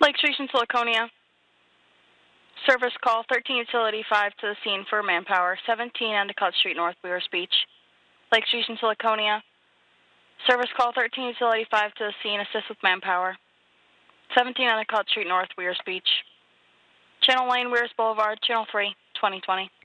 Lake Station, Siliconia. Service call 13 Utility 5 to the scene for manpower. 17 Endicott Street North, Weir's Beach. Lake Station, Siliconia. Service call 13 Utility 5 to the scene. Assist with manpower. 17 Endicott Street North, Weir's Beach. Channel Lane, Weir's Boulevard, Channel 3, 2020.